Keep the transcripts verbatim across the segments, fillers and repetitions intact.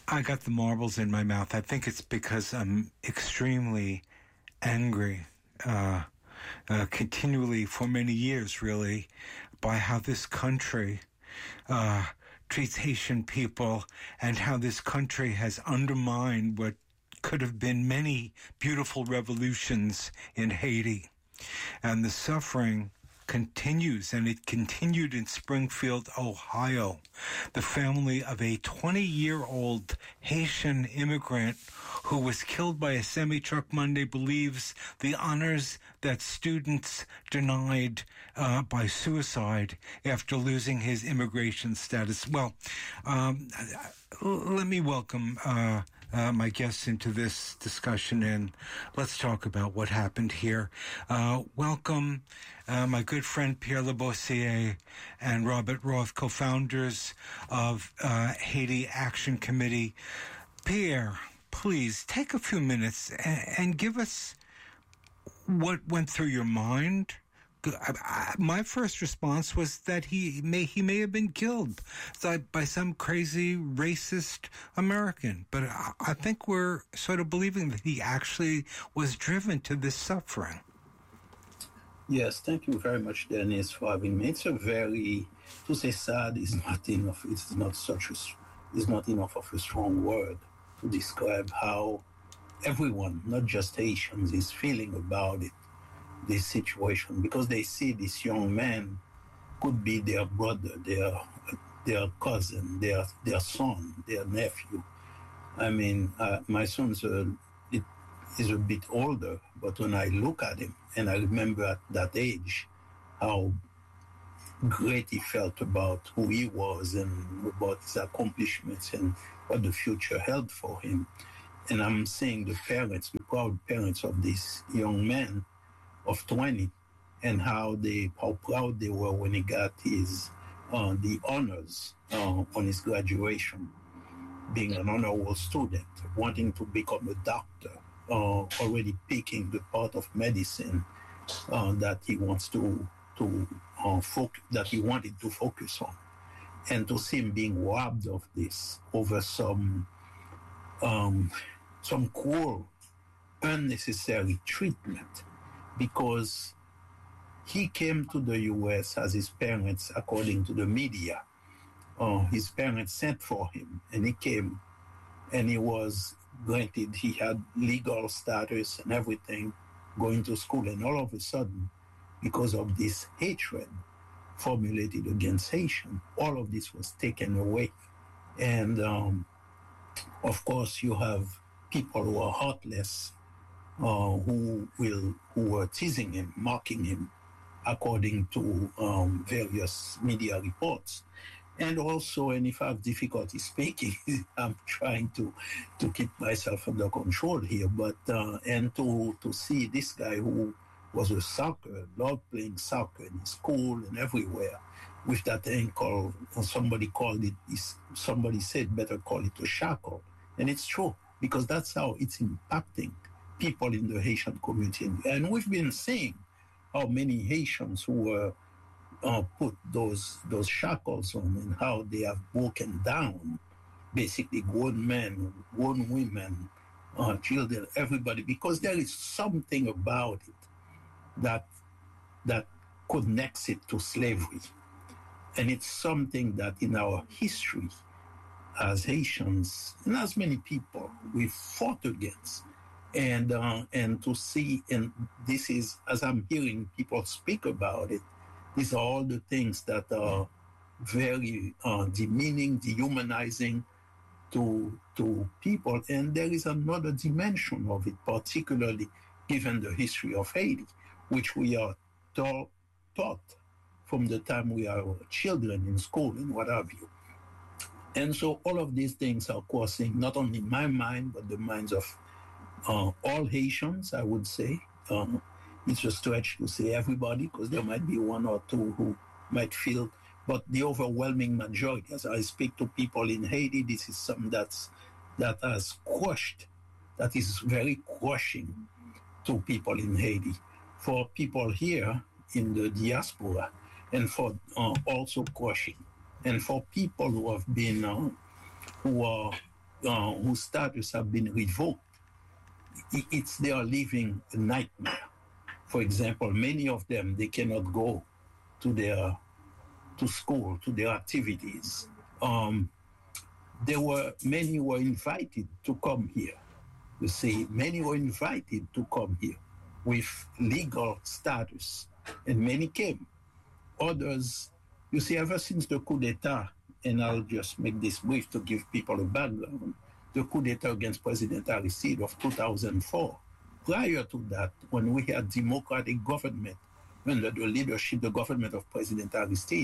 I got the marbles in my mouth. I think it's because I'm extremely angry, uh, uh, continually for many years, really, by how this country uh, treats Haitian people and how this country has undermined what could have been many beautiful revolutions in Haiti. And the suffering continues, and it continued in Springfield, Ohio. The family of a twenty-year-old Haitian immigrant who was killed by a semi-truck Monday believes the honors that students denied uh, by suicide after losing his immigration status. Well, um, let me welcome uh, uh, my guests into this discussion, and let's talk about what happened here. Uh, welcome uh, my good friend Pierre Labossiere and Robert Roth, co-founders of uh, Haiti Action Committee. Pierre, please take a few minutes and, and give us what went through your mind. I, I, my first response was that he may he may have been killed by some crazy racist American, but I, I think we're sort of believing that he actually was driven to this suffering. Yes, thank you very much, Dennis, for having me. It's a very, to say sad is not enough. It's not such a, is not enough of a strong word to describe how everyone, not just Haitians, is feeling about it, this situation, because they see this young man could be their brother, their their cousin, their their son, their nephew. I mean, uh, my son's a, it is a bit older, but when I look at him and I remember at that age how great he felt about who he was and about his accomplishments and what the future held for him. And I'm seeing the parents, the proud parents of this young man of twenty, and how they, how proud they were when he got his, uh, the honors uh, on his graduation, being an honorable student, wanting to become a doctor, uh, already picking the part of medicine uh, that he wants to, to uh, focus, that he wanted to focus on. And to see him being robbed of this over some, um, some cruel, unnecessary treatment, because he came to the U S as his parents, according to the media. Uh, his parents sent for him, and he came, and he was granted, he had legal status and everything, going to school, and all of a sudden, because of this hatred formulated against Haitian, all of this was taken away. And um, of course, you have people who are heartless, Uh, who will who were teasing him, mocking him, according to um, various media reports. And also, and if I have difficulty speaking, I'm trying to to keep myself under control here. But uh, and to to see this guy who was a soccer, loved playing soccer in school and everywhere, with that ankle, somebody called it, somebody said better call it a shackle, and it's true, because that's how it's impacting people in the Haitian community. And we've been seeing how many Haitians who were uh, put those those shackles on, and how they have broken down, basically grown men, grown women, uh, children, everybody, because there is something about it that that connects it to slavery. And it's something that in our history as Haitians, and as many people, we fought against. And uh, and to see, and this is, as I'm hearing people speak about it, these are all the things that are very uh, demeaning, dehumanizing to to people. And there is another dimension of it, particularly given the history of Haiti, which we are taught, taught from the time we are children in school and what have you. And so all of these things are causing not only my mind, but the minds of Uh, all Haitians, I would say. Uh, it's a stretch to say everybody, because there might be one or two who might feel, but the overwhelming majority, as I speak to people in Haiti, this is something that's, that has crushed, that is very crushing to people in Haiti. For people here in the diaspora, and for uh, also crushing. And for people who have been, uh, who are uh, whose status have been revoked, it's they are living a nightmare. For example, many of them, they cannot go to their to school, to their activities. Um, there were many were invited to come here. You see, many were invited to come here with legal status, and many came. Others, you see, ever since the coup d'etat, and I'll just make this brief to give people a background, the coup d'etat against President Aristide of two thousand four. Prior to that, when we had democratic government under the leadership, the government of President Aristide,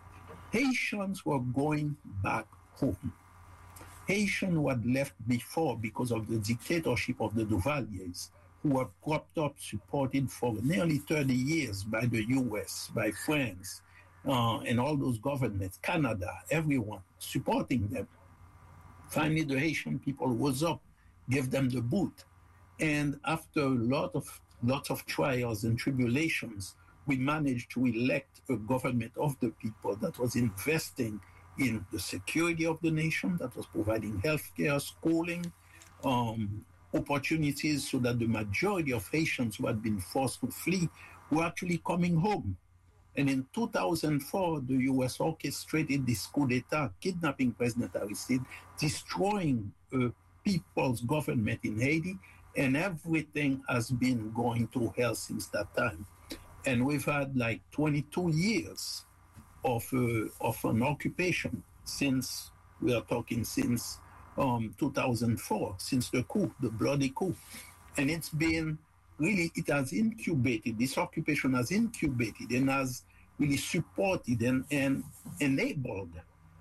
Haitians were going back home. Haitians who had left before because of the dictatorship of the Duvaliers, who were propped up, supported for nearly thirty years by the U S, by France, uh, and all those governments, Canada, everyone supporting them. Finally, the Haitian people rose up, gave them the boot. And after a lot of lots of trials and tribulations, we managed to elect a government of the people that was investing in the security of the nation, that was providing healthcare, schooling, um, opportunities so that the majority of Haitians who had been forced to flee were actually coming home. And in two thousand four, the U S orchestrated this coup d'etat, kidnapping President Aristide, destroying a uh, people's government in Haiti, and everything has been going to hell since that time. And we've had like twenty-two years of uh, of an occupation since, we are talking since um, two thousand four, since the coup, the bloody coup. And it's been really, it has incubated, this occupation has incubated and has really supported and, and enabled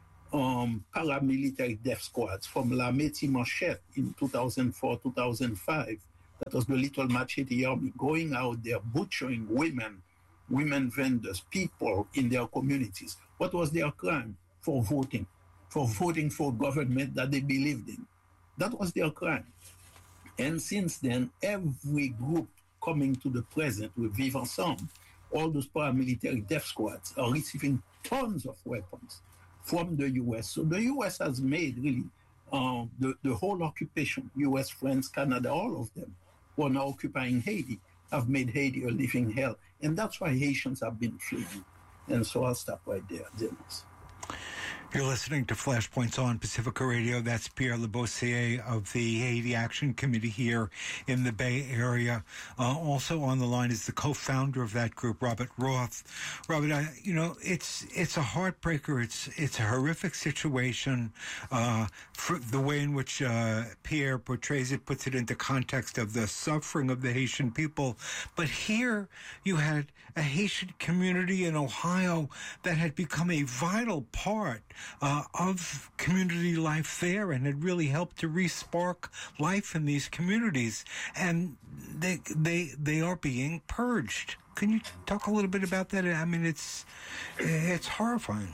um, paramilitary death squads from La Métis Manchette in two thousand four, two thousand five. That was the Little Machete Army going out there, butchering women, women vendors, people in their communities. What was their crime? For voting, for voting for government that they believed in. That was their crime. And since then, every group coming to the present with Vivre Ensemble, all those paramilitary death squads are receiving tons of weapons from the U S. So the U S has made really uh, the, the whole occupation, U S, France, Canada, all of them, who are now occupying Haiti, have made Haiti a living hell. And that's why Haitians have been fleeing. And so I'll stop right there, Dennis. You're listening to Flashpoints on Pacifica Radio. That's Pierre Lebossiere of the Haiti Action Committee here in the Bay Area. Uh, also on the line is the co-founder of that group, Robert Roth. Robert, I, you know, it's it's a heartbreaker. It's it's a horrific situation. Uh, for the way in which uh, Pierre portrays it puts it into context of the suffering of the Haitian people. But here you had a Haitian community in Ohio that had become a vital part Uh, of community life there, and it really helped to re-spark life in these communities. And they they they are being purged. Can you talk a little bit about that? I mean, it's it's horrifying.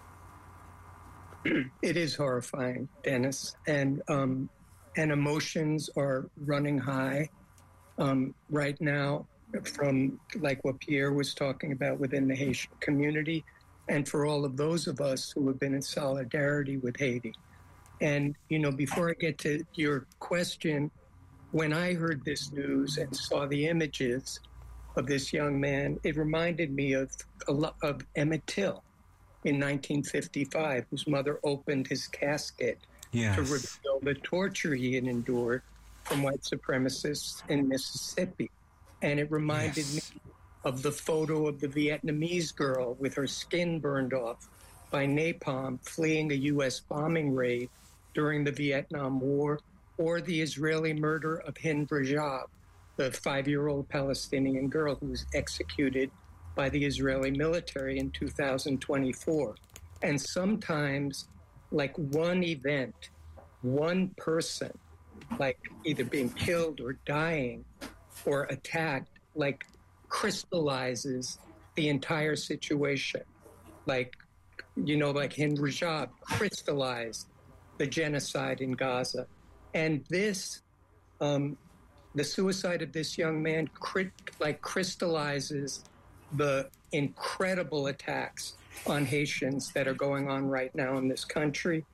It is horrifying, Dennis, and um, and emotions are running high um, right now. From like what Pierre was talking about within the Haitian community. And for all of those of us who have been in solidarity with Haiti. And, you know, before I get to your question, when I heard this news and saw the images of this young man, it reminded me of, of Emmett Till in nineteen fifty-five, whose mother opened his casket yes. to reveal the torture he had endured from white supremacists in Mississippi. And it reminded yes. me of the photo of the Vietnamese girl with her skin burned off by napalm fleeing a U S bombing raid during the Vietnam War, or the Israeli murder of Hind Rajab, the five-year-old Palestinian girl who was executed by the Israeli military in two thousand twenty-four. And sometimes, like one event, one person, like either being killed or dying or attacked, like crystallizes the entire situation. Like, you know, like Hind Rajab crystallized the genocide in Gaza. And this, um, the suicide of this young man, crit- like crystallizes the incredible attacks on Haitians that are going on right now in this country.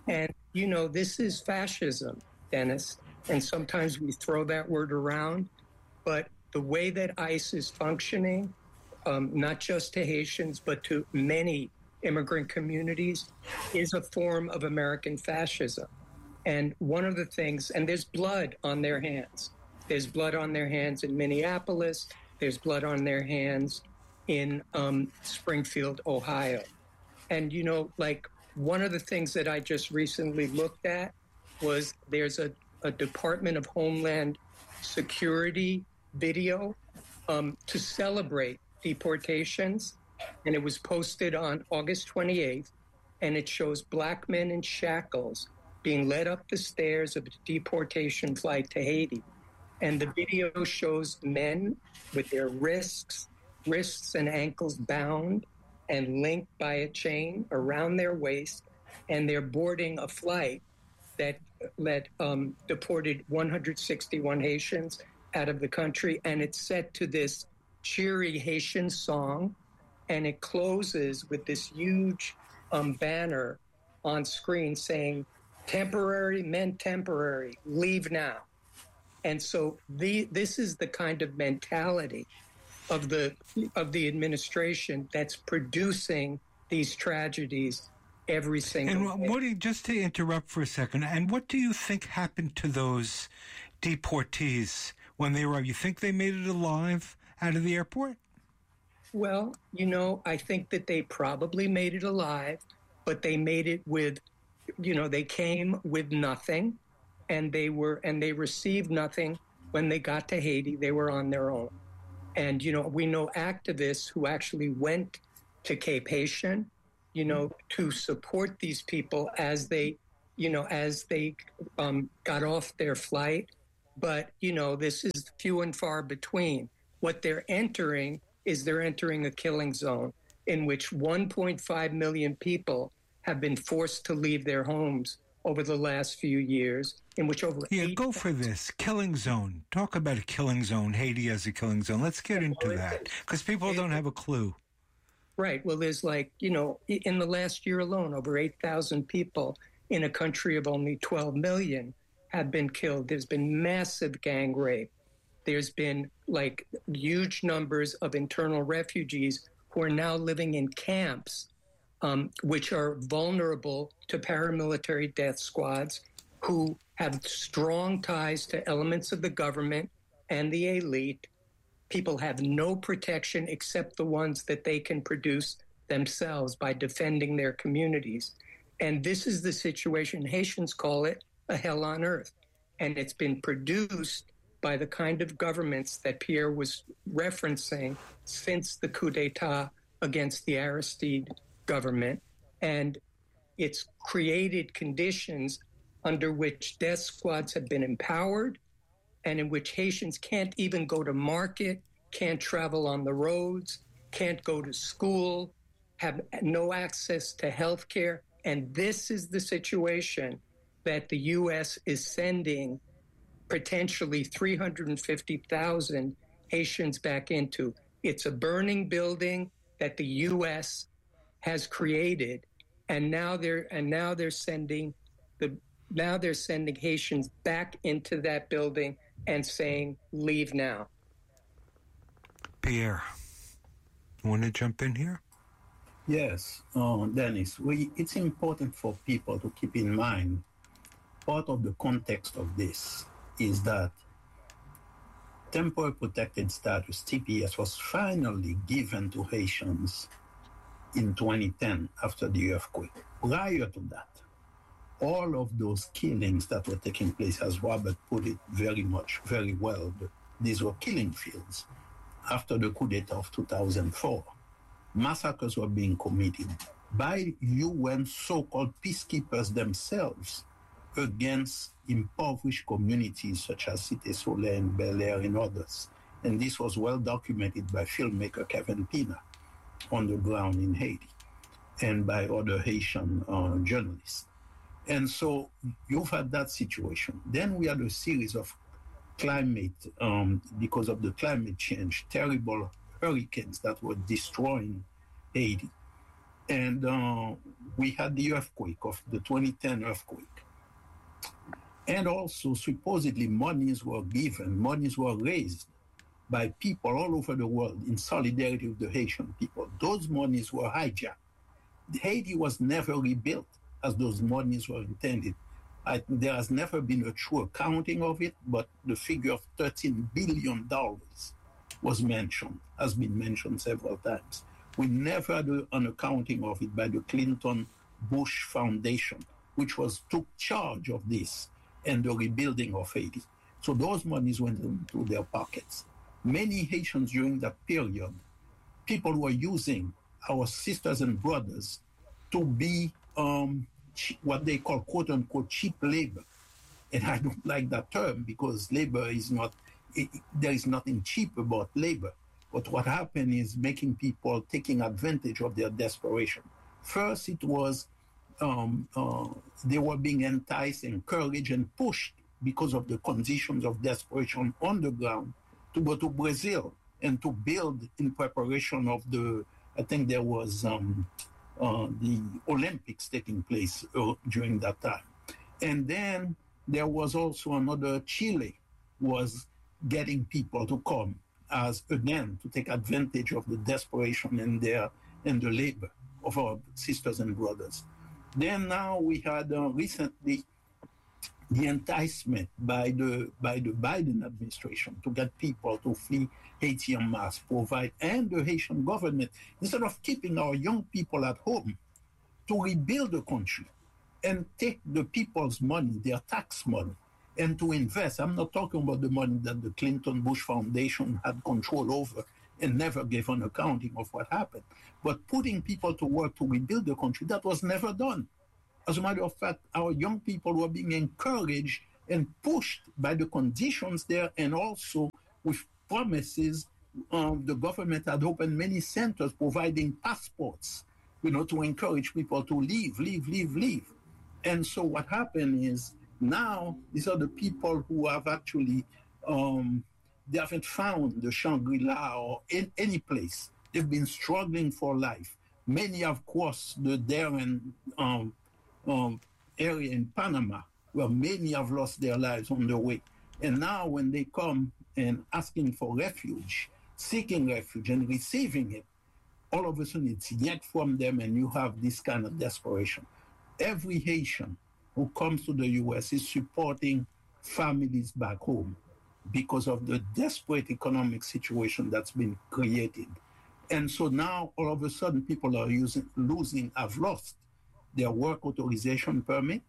And, you know, this is fascism, Dennis. And sometimes we throw that word around. But the way that ICE is functioning, um, not just to Haitians, but to many immigrant communities, is a form of American fascism. And one of the things, and there's blood on their hands. There's blood on their hands in Minneapolis. There's blood on their hands in um, Springfield, Ohio. And, you know, like one of the things that I just recently looked at was there's a, a Department of Homeland Security video um, to celebrate deportations. And it was posted on August twenty-eighth. And it shows black men in shackles being led up the stairs of a deportation flight to Haiti. And the video shows men with their wrists, wrists and ankles bound and linked by a chain around their waist, and they're boarding a flight that that um, deported one hundred sixty-one Haitians out of the country. And it's set to this cheery Haitian song, and it closes with this huge um, banner on screen saying, "Temporary meant temporary, leave now." And so the, this is the kind of mentality of the of the administration that's producing these tragedies every single and day. what do you, just to interrupt for a second, and what do you think happened to those deportees when they arrived? You think they made it alive out of the airport? Well, you know, I think that they probably made it alive, but they made it with, you know, they came with nothing. And they were, and they received nothing when they got to Haiti. They were on their own. And, you know, we know activists who actually went to Cape Haitian, you know, to support these people as they, you know, as they um, got off their flight. But, you know, this is few and far between. What they're entering is they're entering a killing zone in which one point five million people have been forced to leave their homes over the last few years, in which over yeah, eight go for this killing zone. Talk about a killing zone. Haiti as a killing zone. Let's get into that because people don't have a clue. Right. Well, there's like, you know, in the last year alone, over eight thousand people in a country of only twelve million have been killed. There's been massive gang rape. There's been like huge numbers of internal refugees who are now living in camps, um, which are vulnerable to paramilitary death squads who have strong ties to elements of the government and the elite. People have no protection except the ones that they can produce themselves by defending their communities. And this is the situation. Haitians call it a hell on earth. And it's been produced by the kind of governments that Pierre was referencing since the coup d'etat against the Aristide government. And it's created conditions under which death squads have been empowered and in which Haitians can't even go to market, can't travel on the roads, can't go to school, have no access to health care. And this is the situation that the U S is sending potentially three hundred fifty thousand Haitians back into. It's a burning building that the U S has created, and now they're and now they're sending the now they're sending Haitians back into that building and saying, "Leave now." Pierre, you want to jump in here? Yes, uh, Dennis. We, it's important for people to keep in mind part of the context of this is that temporary protected status, T P S, was finally given to Haitians in twenty ten after the earthquake. Prior to that, all of those killings that were taking place, as Robert put it very much, very well, these were killing fields. After the coup d'etat of two thousand four, massacres were being committed by U N so-called peacekeepers themselves against impoverished communities such as Cité Soleil and Bel Air and others. And this was well documented by filmmaker Kevin Pina on the ground in Haiti and by other Haitian uh, journalists. And so you've had that situation. Then we had a series of climate, um, because of the climate change, terrible hurricanes that were destroying Haiti. And uh, we had the earthquake of the twenty ten earthquake. And also, supposedly, monies were given, monies were raised by people all over the world in solidarity with the Haitian people. Those monies were hijacked. Haiti was never rebuilt as those monies were intended. I, there has never been a true accounting of it, but the figure of thirteen billion dollars was mentioned, has been mentioned several times. We never had an accounting of it by the Clinton Bush Foundation, which was took charge of this and the rebuilding of Haiti. So those monies went into their pockets. Many Haitians during that period, people were using our sisters and brothers to be um, what they call quote unquote cheap labor. And I don't like that term because labor is not, it, there is nothing cheap about labor. But what happened is making people taking advantage of their desperation. First, it was um, uh, they were being enticed, encouraged, and pushed because of the conditions of desperation on the ground to go to Brazil and to build in preparation of the, I think there was um, uh, the Olympics taking place uh, during that time. And then there was also another, Chile was getting people to come as, again, to take advantage of the desperation and their and the labor of our sisters and brothers. Then now we had uh, recently the enticement by the by the Biden administration to get people to flee Haiti en masse, provide, and the Haitian government, instead of keeping our young people at home, to rebuild the country and take the people's money, their tax money, and to invest. I'm not talking about the money that the Clinton Bush Foundation had control over and never gave an accounting of what happened. But putting people to work to rebuild the country, that was never done. As a matter of fact, our young people were being encouraged and pushed by the conditions there, and also with promises. Um, the government had opened many centers providing passports, you know, to encourage people to leave, leave, leave, leave. And so what happened is now these are the people who have actually, um, they haven't found the Shangri-La or in any place. They've been struggling for life. Many have crossed the Darien um, um, area in Panama, where many have lost their lives on the way. And now when they come and asking for refuge, seeking refuge and receiving it, all of a sudden it's yet from them, and you have this kind of desperation. Every Haitian who comes to the U S is supporting families back home because of the desperate economic situation that's been created. And so now all of a sudden people are using, losing, have lost their work authorization permit.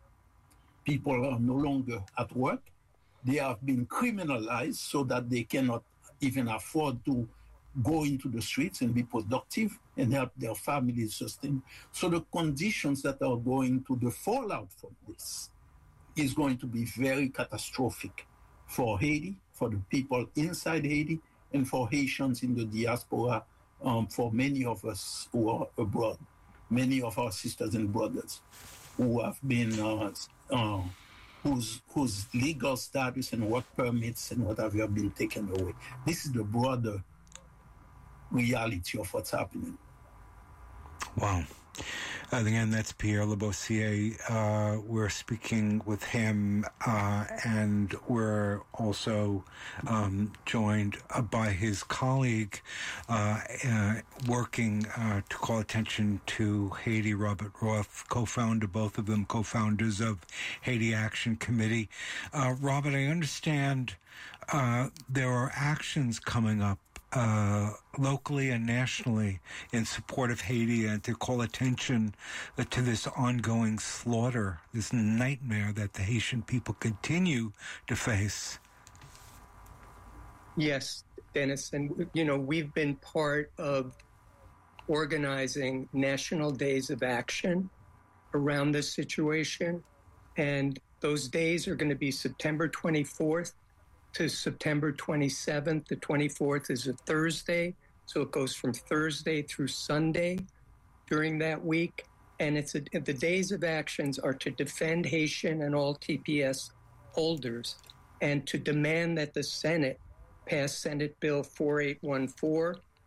People are no longer at work. They have been criminalized so that they cannot even afford to go into the streets and be productive and help their families sustain. So the conditions that are going to, the fallout from this is going to be very catastrophic for Haiti, for the people inside Haiti, and for Haitians in the diaspora, um, for many of us who are abroad, many of our sisters and brothers who have been, uh, uh, whose, whose legal status and work permits and what have you have been taken away. This is the broader reality of what's happening. Wow. Uh, again, that's Pierre Lebossiere. Uh, we're speaking with him, uh, and we're also um, joined uh, by his colleague uh, uh, working uh, to call attention to Haiti, Robert Roth, co-founder, both of them co-founders of Haiti Action Committee. Uh, Robert, I understand uh, there are actions coming up Uh, locally and nationally in support of Haiti, and to call attention uh, to this ongoing slaughter, this nightmare that the Haitian people continue to face. Yes, Dennis. And, you know, we've been part of organizing national days of action around this situation. And those days are going to be September twenty-fourth to September twenty-seventh. The twenty-fourth is a Thursday, so it goes from Thursday through Sunday during that week. And it's a, the days of actions are to defend Haitian and all T P S holders, and to demand that the Senate pass Senate Bill forty-eight fourteen,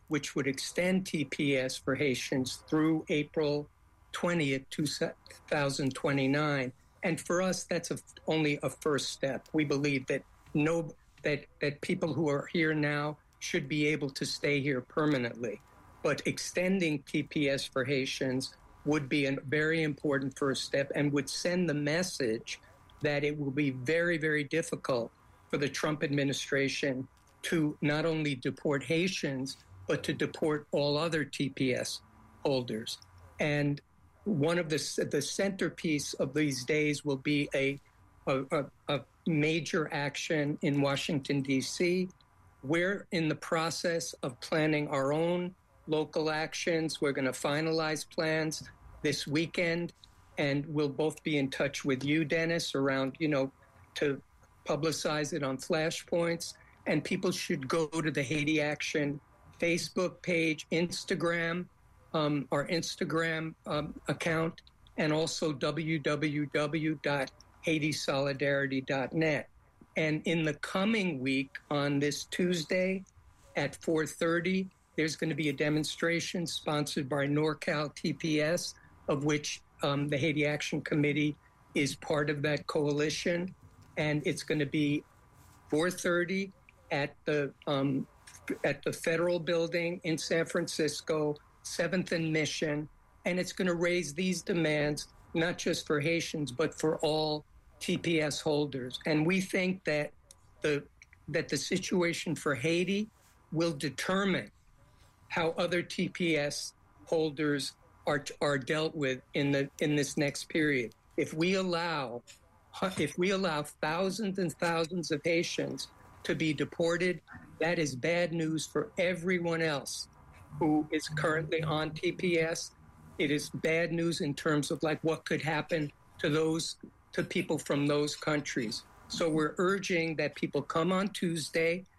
which would extend T P S for Haitians through April twentieth, two thousand twenty-nine. And for us, that's a, only a first step. We believe that no that that people who are here now should be able to stay here permanently. But extending T P S for Haitians would be a very important first step and would send the message that it will be very, very difficult for the Trump administration to not only deport Haitians, but to deport all other T P S holders. And one of the, the centerpiece of these days will be a, a, a major action in Washington, D C. We're in the process of planning our own local actions. We're going to finalize plans this weekend, and we'll both be in touch with you, Dennis, around, you know, to publicize it on Flashpoints. And people should go to the Haiti Action Facebook page, Instagram, um, our Instagram um, account, and also w w w dot haiti solidarity dot net. And in the coming week, on this Tuesday at four thirty, there's going to be a demonstration sponsored by NorCal T P S, of which um, the Haiti Action Committee is part of that coalition. And it's going to be four thirty at the um, at the Federal Building in San Francisco, seventh and Mission. And it's going to raise these demands, not just for Haitians, but for all T P S holders. And we think that the that the situation for Haiti will determine how other T P S holders are are dealt with in the in this next period. If we allow if we allow thousands and thousands of Haitians to be deported, that is bad news for everyone else who is currently on T P S. It is bad news in terms of like what could happen to those to people from those countries. So we're urging that people come on Tuesday